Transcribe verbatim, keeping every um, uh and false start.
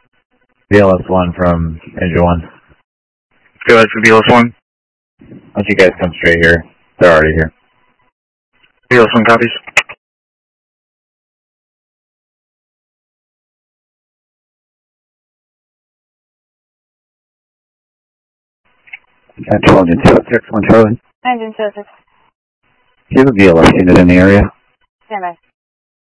B L S one from Engine one. Go ahead for B L S one. Why don't you guys come straight here? They're already here. B L S one copies. Control Engine two six one Charlie. Engine two six. Do you have a B L S unit in the area? Stand by.